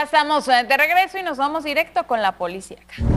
Ya estamos de regreso y nos vamos directo con la policía.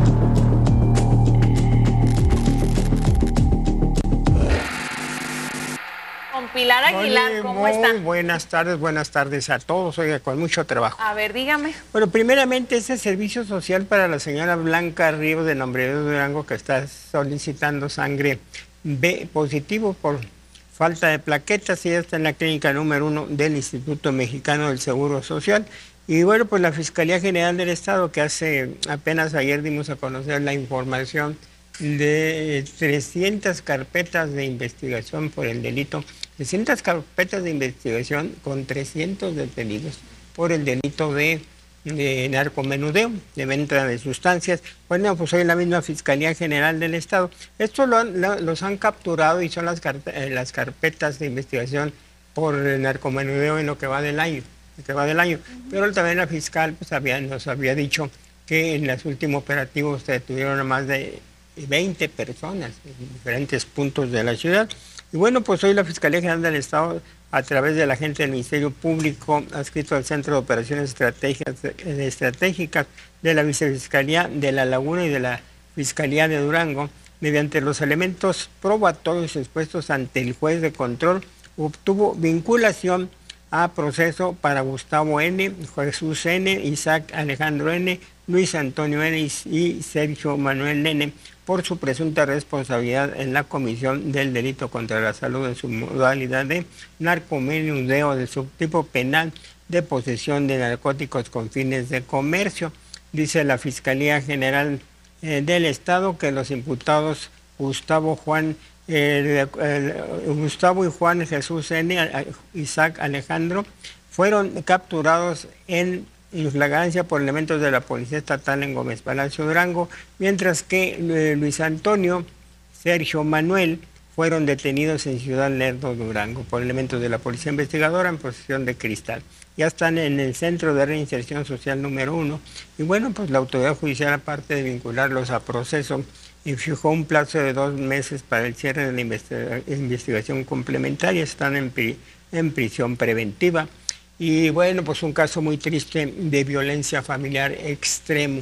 Con Pilar Aguilar, ¿cómo está? Buenas tardes a todos, oiga, con mucho trabajo. A ver, dígame. Bueno, primeramente ese servicio social para la señora Blanca Ríos de Nombrero Durango, que está solicitando sangre B positivo por falta de plaquetas, y ella está en la clínica número 1 del Instituto Mexicano del Seguro Social. Y bueno, pues la Fiscalía General del Estado, que apenas ayer dimos a conocer la información de 300 carpetas de investigación por el delito, 300 carpetas de investigación con 300 detenidos por el delito de narcomenudeo, de venta de sustancias. Bueno, pues hoy la misma Fiscalía General del Estado. Estos los han capturado y son las carpetas de investigación por narcomenudeo en lo que va del año. Pero también la fiscal pues nos había dicho que en los últimos operativos se detuvieron a más de 20 personas en diferentes puntos de la ciudad. Y bueno, pues hoy la Fiscalía General del Estado, a través de la gente del Ministerio Público, adscrito al Centro de Operaciones Estratégicas de la Vicefiscalía de La Laguna y de la Fiscalía de Durango, mediante los elementos probatorios expuestos ante el juez de control, obtuvo vinculación a proceso para Gustavo N., Jesús N., Isaac Alejandro N., Luis Antonio N. y Sergio Manuel N., por su presunta responsabilidad en la comisión del delito contra la salud en su modalidad de narcomenudeo del subtipo penal de posesión de narcóticos con fines de comercio. Dice la Fiscalía General del Estado que los imputados Gustavo y Juan Jesús N., Isaac Alejandro, fueron capturados en flagrancia por elementos de la Policía Estatal en Gómez Palacio, Durango, mientras que Luis Antonio, Sergio Manuel fueron detenidos en Ciudad Lerdo, Durango, por elementos de la Policía Investigadora en posesión de cristal. Ya están en el Centro de Reinserción Social número 1 y bueno, pues la autoridad judicial, aparte de vincularlos a proceso, y fijó un plazo de 2 meses para el cierre de la investigación complementaria. Están en prisión preventiva. Y bueno, pues un caso muy triste de violencia familiar extremo.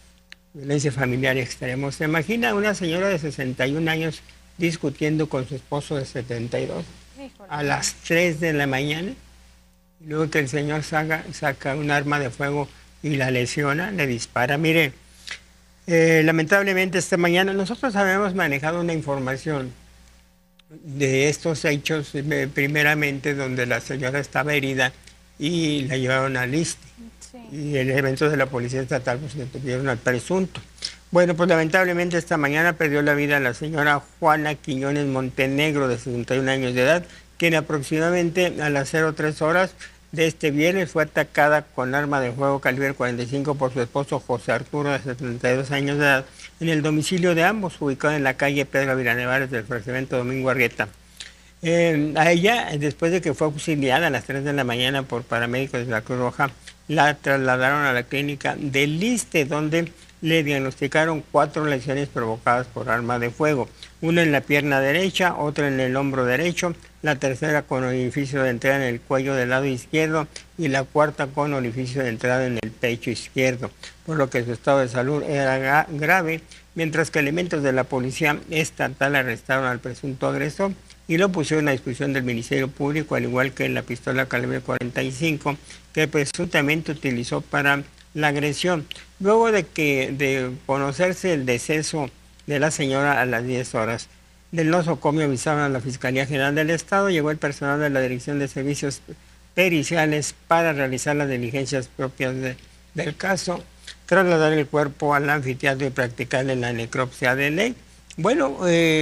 ¿Se imagina una señora de 61 años discutiendo con su esposo de 72 a las 3 de la mañana? Y luego que el señor saca un arma de fuego y la lesiona, le dispara. Mire, lamentablemente esta mañana nosotros habíamos manejado una información de estos hechos, primeramente donde la señora estaba herida y la llevaron al ISSSTE. Sí. Y elementos de la Policía Estatal pues detuvieron al presunto. Bueno, pues lamentablemente esta mañana perdió la vida la señora Juana Quiñones Montenegro, de 61 años de edad, quien aproximadamente a las 03 horas de este viernes fue atacada con arma de fuego calibre 45 por su esposo José Arturo, de 72 años de edad, en el domicilio de ambos, ubicado en la calle Pedro Ávila Nevares del fraccionamiento Domingo Arrieta. A ella, después de que fue auxiliada a las 3 de la mañana por paramédicos de la Cruz Roja, la trasladaron a la clínica del ISSSTE, donde le diagnosticaron 4 lesiones provocadas por arma de fuego. Una en la pierna derecha, otra en el hombro derecho, la tercera con orificio de entrada en el cuello del lado izquierdo y la cuarta con orificio de entrada en el pecho izquierdo, por lo que su estado de salud era grave, mientras que elementos de la Policía Estatal arrestaron al presunto agresor y lo pusieron a disposición del Ministerio Público, al igual que la pistola calibre 45 que presuntamente utilizó para la agresión. Luego de conocerse el deceso de la señora a las 10 horas del nosocomio, avisaron a la Fiscalía General del Estado, llegó el personal de la Dirección de Servicios Periciales para realizar las diligencias propias del caso, trasladar el cuerpo al anfiteatro y practicarle la necropsia de ley. Bueno,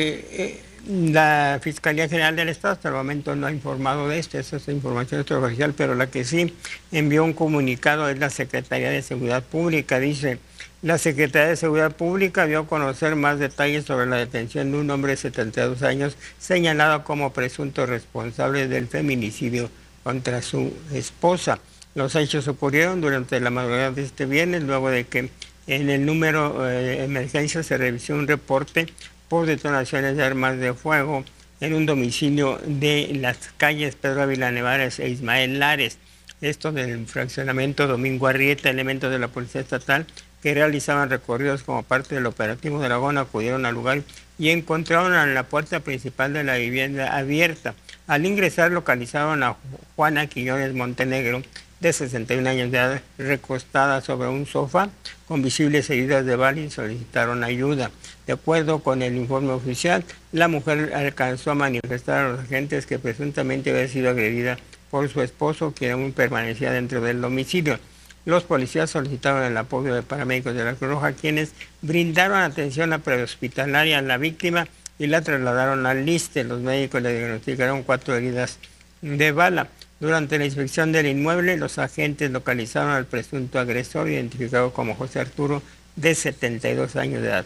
la Fiscalía General del Estado hasta el momento no ha informado de esto, esa es información extraoficial, pero la que sí envió un comunicado es la Secretaría de Seguridad Pública. Dice: la Secretaría de Seguridad Pública dio a conocer más detalles sobre la detención de un hombre de 72 años señalado como presunto responsable del feminicidio contra su esposa. Los hechos ocurrieron durante la madrugada de este viernes, luego de que en el número de emergencia se revisó un reporte por detonaciones de armas de fuego en un domicilio de las calles Pedro Ávila Nevares e Ismael Lares. esto del fraccionamiento Domingo Arrieta. Elementos de la Policía Estatal que realizaban recorridos como parte del operativo Dragón acudieron al lugar y encontraron a la puerta principal de la vivienda abierta. Al ingresar localizaron a Juana Quiñones Montenegro, de 61 años de edad, recostada sobre un sofá con visibles heridas de bala y solicitaron ayuda. De acuerdo con el informe oficial, la mujer alcanzó a manifestar a los agentes que presuntamente había sido agredida por su esposo, quien aún permanecía dentro del domicilio. Los policías solicitaron el apoyo de paramédicos de la Cruz Roja, quienes brindaron atención prehospitalaria a la víctima y la trasladaron al Liste. Los médicos le diagnosticaron 4 heridas de bala. Durante la inspección del inmueble, los agentes localizaron al presunto agresor, identificado como José Arturo, de 72 años de edad.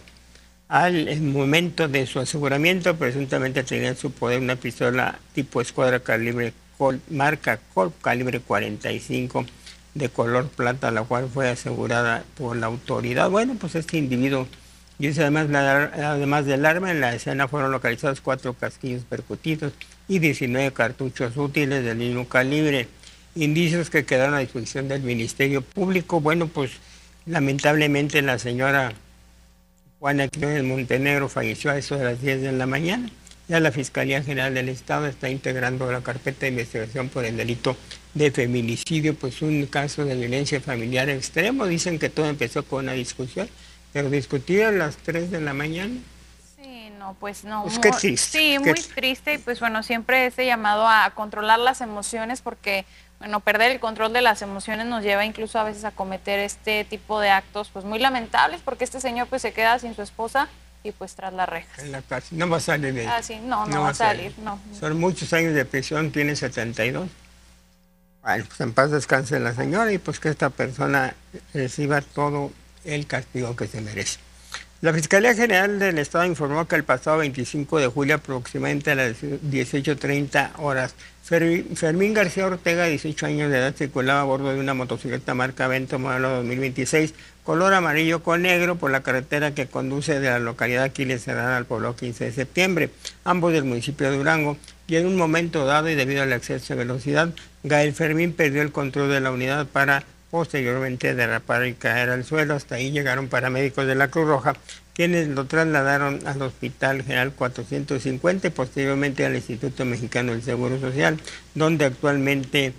Al momento de su aseguramiento, presuntamente tenía en su poder una pistola tipo escuadra calibre Colt, marca Colt, calibre 45, de color plata, la cual fue asegurada por la autoridad. Bueno, pues este individuo, y además del arma, en la escena fueron localizados 4 casquillos percutidos y 19 cartuchos útiles del mismo calibre, indicios que quedaron a disposición del Ministerio Público. Bueno, pues lamentablemente la señora Juana Quiñones Montenegro falleció a eso de las 10 de la mañana. Ya la Fiscalía General del Estado está integrando la carpeta de investigación por el delito de feminicidio, pues un caso de violencia familiar extremo. Dicen que todo empezó con una discusión, pero discutir a las 3 de la mañana. Sí, no, pues no. Pues qué triste. Sí, muy triste, y pues bueno, siempre ese llamado a controlar las emociones, porque bueno, perder el control de las emociones nos lleva incluso a veces a cometer este tipo de actos pues muy lamentables, porque este señor pues se queda sin su esposa y pues tras las rejas. En la cárcel, no va a salir de ahí. Ah, sí, no va a salir, no. Son muchos años de prisión, tiene 72. Bueno, pues en paz descanse la señora y pues que esta persona reciba todo el castigo que se merece. La Fiscalía General del Estado informó que el pasado 25 de julio, aproximadamente a las 18:30 horas, Fermín García Ortega, 18 años de edad, circulaba a bordo de una motocicleta marca Vento modelo 2026, color amarillo con negro, por la carretera que conduce de la localidad Aquiles Serrano al pueblo 15 de septiembre, ambos del municipio de Durango, y en un momento dado y debido al exceso de velocidad, Gael Fermín perdió el control de la unidad para posteriormente derrapar y caer al suelo. Hasta ahí llegaron paramédicos de la Cruz Roja, quienes lo trasladaron al Hospital General 450 y posteriormente al Instituto Mexicano del Seguro Social, donde actualmente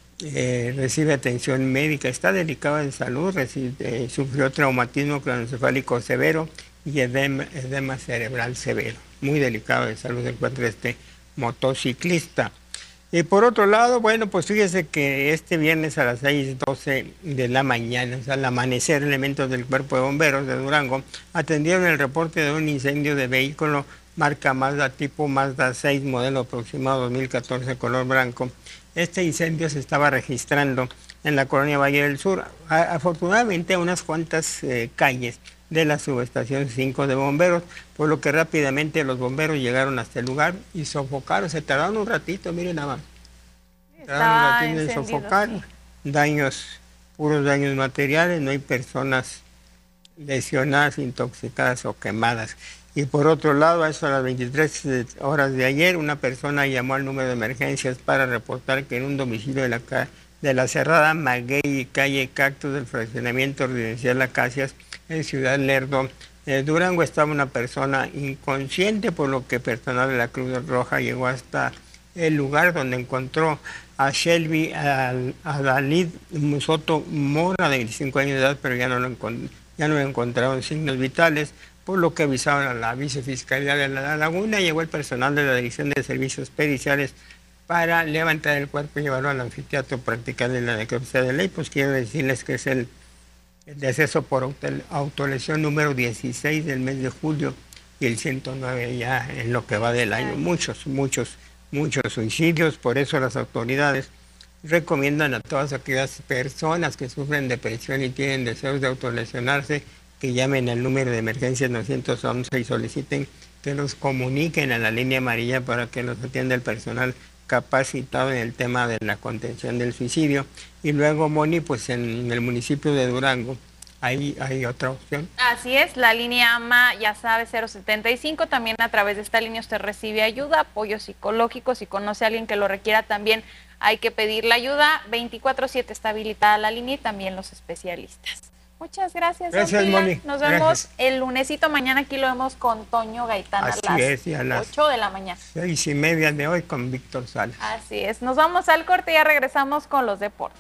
recibe atención médica. Está delicado de salud, sufrió traumatismo craneoencefálico severo y edema cerebral severo. Muy delicado de salud se encuentra este motociclista. Y por otro lado, bueno, pues fíjese que este viernes a las 6:12 de la mañana, o sea, al amanecer, elementos del Cuerpo de Bomberos de Durango atendieron el reporte de un incendio de vehículo marca Mazda, tipo Mazda 6, modelo aproximado 2014, color blanco. Este incendio se estaba registrando en la colonia Valle del Sur, afortunadamente a unas cuantas calles de la subestación 5 de bomberos, por lo que rápidamente los bomberos llegaron hasta el lugar y sofocaron. Se tardaron un ratito, miren nada más. Tardaron un ratito en sofocar. Sí. Puros daños materiales, no hay personas lesionadas, intoxicadas o quemadas. Y por otro lado, a eso a las 23 horas de ayer, una persona llamó al número de emergencias para reportar que en un domicilio de la cerrada Maguey y calle Cactus del fraccionamiento residencial Acacias, en Ciudad Lerdo, Durango, estaba una persona inconsciente, por lo que personal de la Cruz Roja llegó hasta el lugar donde encontró a Shelby Adalid Soto Mora, de 25 años de edad, pero ya no encontraron signos vitales, por lo que avisaron a la Vicefiscalía de La Laguna. Llegó el personal de la Dirección de Servicios Periciales para levantar el cuerpo y llevarlo al anfiteatro practicar la necropsia de ley. Pues quiero decirles que es el deceso por autolesión número 16 del mes de julio y el 109 ya en lo que va del año. Muchos suicidios. Por eso las autoridades recomiendan a todas aquellas personas que sufren depresión y tienen deseos de autolesionarse que llamen al número de emergencias 911 y soliciten que los comuniquen a la línea amarilla para que los atienda el personal capacitado en el tema de la contención del suicidio. Y luego, Moni, pues en el municipio de Durango, ahí hay otra opción. Así es, la línea AMA, ya sabe, 075, también a través de esta línea usted recibe ayuda, apoyo psicológico, si conoce a alguien que lo requiera también hay que pedirle ayuda, 24/7 está habilitada la línea y también los especialistas. Muchas gracias. Gracias, Moni. Nos vemos el lunesito, mañana aquí lo vemos con Toño Gaitán a las 8 de la mañana. 6:30 de hoy con Víctor Salas. Así es, nos vamos al corte y ya regresamos con los deportes.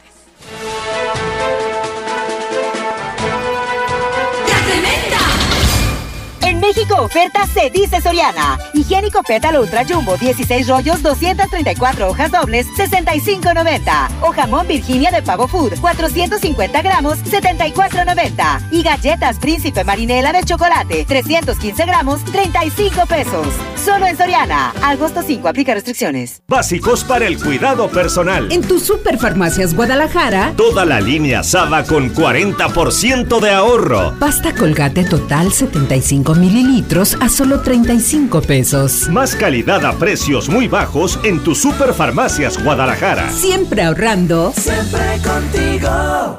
En México oferta se dice Soriana. Higiénico Pétalo Ultra Jumbo 16 rollos 234 hojas dobles 65.90. O jamón Virginia de Pavo Food 450 gramos 74.90. Y galletas Príncipe Marinela de chocolate 315 gramos 35 pesos. Solo en Soriana. Agosto 5 aplica restricciones. Básicos para el cuidado personal. En tu Superfarmacias Guadalajara, toda la línea Saba con 40% de ahorro. Pasta Colgate Total 75 mililitros a solo 35 pesos. Más calidad a precios muy bajos en tu Superfarmacias Guadalajara. Siempre ahorrando. Siempre contigo.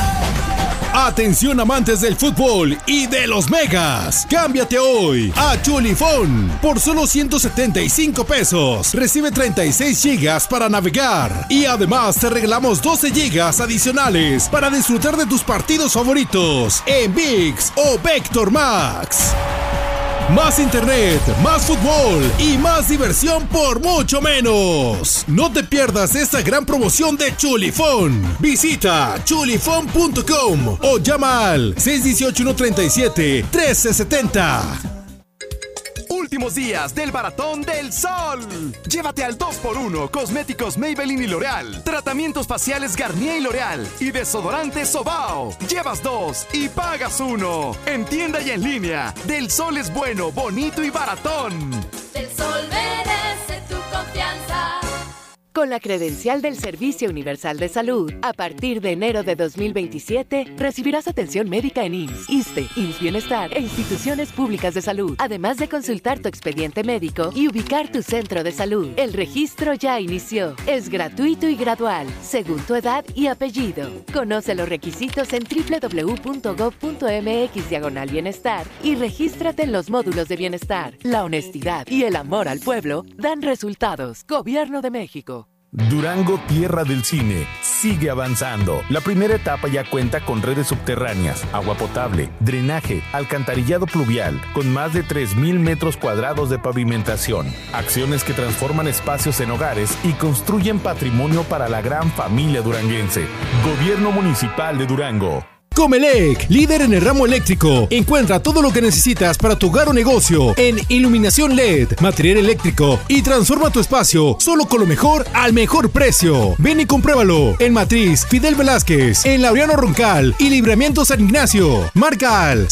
Atención amantes del fútbol y de los megas. Cámbiate hoy a Chulifón. Por solo 175 pesos. Recibe 36 gigas para navegar. Y además te regalamos 12 gigas adicionales para disfrutar de tus partidos favoritos en ViX o Vector Max. Más internet, más fútbol y más diversión por mucho menos. No te pierdas esta gran promoción de Chulifón. Visita chulifón.com o llama al 618-137-1370. Últimos días del Baratón del Sol. Llévate al 2x1 cosméticos Maybelline y L'Oreal, tratamientos faciales Garnier y L'Oreal y desodorante Sobao. Llevas 2 y pagas 1. En tienda y en línea. Del Sol es bueno, bonito y baratón. Del Sol merece tu confianza. Con la credencial del Servicio Universal de Salud, a partir de enero de 2027, recibirás atención médica en IMSS, ISSSTE, IMSS Bienestar e instituciones públicas de salud, además de consultar tu expediente médico y ubicar tu centro de salud. El registro ya inició. Es gratuito y gradual, según tu edad y apellido. Conoce los requisitos en www.gov.mx/bienestar y regístrate en los módulos de bienestar. La honestidad y el amor al pueblo dan resultados. Gobierno de México. Durango, tierra del cine, sigue avanzando. La primera etapa ya cuenta con redes subterráneas, agua potable, drenaje, alcantarillado pluvial, con más de 3,000 metros cuadrados de pavimentación. Acciones que transforman espacios en hogares y construyen patrimonio para la gran familia duranguense. Gobierno Municipal de Durango. Comelec, líder en el ramo eléctrico. Encuentra todo lo que necesitas para tu hogar o negocio en iluminación LED, material eléctrico y transforma tu espacio solo con lo mejor al mejor precio. Ven y compruébalo en Matriz Fidel Velázquez, en Laureano Roncal y Libramiento San Ignacio. Marca al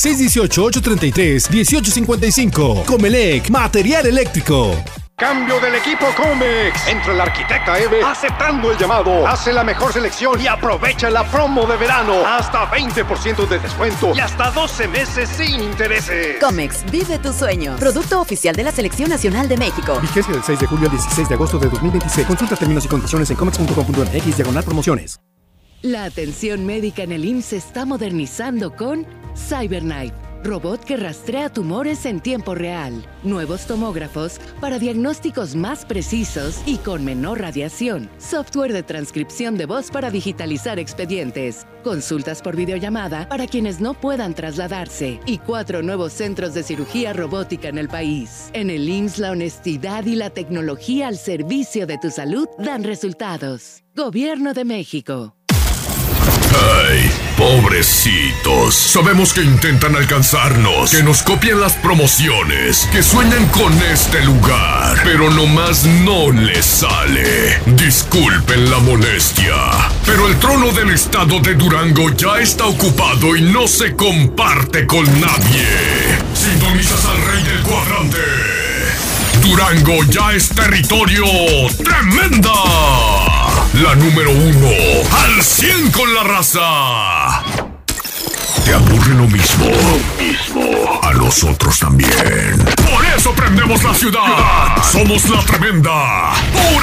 618-833-1855. Comelec, material eléctrico. Cambio del equipo Comex. Entra la arquitecta Eve aceptando el llamado. Hace la mejor selección y aprovecha la promo de verano. Hasta 20% de descuento y hasta 12 meses sin intereses. Comex, vive tu sueño. Producto oficial de la Selección Nacional de México. Vigencia del 6 de julio al 16 de agosto de 2026. Consulta términos y condiciones en comex.com.mx/promociones. La atención médica en el IMSS se está modernizando con CyberKnife, robot que rastrea tumores en tiempo real, nuevos tomógrafos para diagnósticos más precisos y con menor radiación, software de transcripción de voz para digitalizar expedientes, consultas por videollamada para quienes no puedan trasladarse y 4 nuevos centros de cirugía robótica en el país. En el IMSS, la honestidad y la tecnología al servicio de tu salud dan resultados. Gobierno de México. ¡Ay, pobrecitos! Sabemos que intentan alcanzarnos, que nos copian las promociones, que sueñan con este lugar, pero nomás no les sale. Disculpen la molestia, pero el trono del estado de Durango ya está ocupado y no se comparte con nadie. Sintonizas al rey del cuadrante. Durango ya es territorio tremenda. La número 1, al 100 con la raza. ¿Te aburre lo mismo? A nosotros también. Por eso prendemos la ciudad. Somos la tremenda. Pura